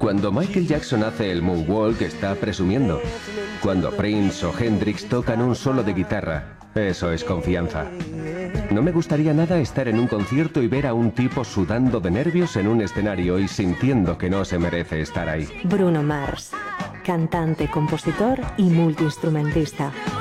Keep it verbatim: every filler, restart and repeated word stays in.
Cuando Michael Jackson hace el moonwalk está presumiendo. Cuando Prince o Hendrix tocan un solo de guitarra, eso es confianza. No me gustaría nada estar en un concierto y ver a un tipo sudando de nervios en un escenario y sintiendo que no se merece estar ahí. Bruno Mars, cantante, compositor y multiinstrumentista.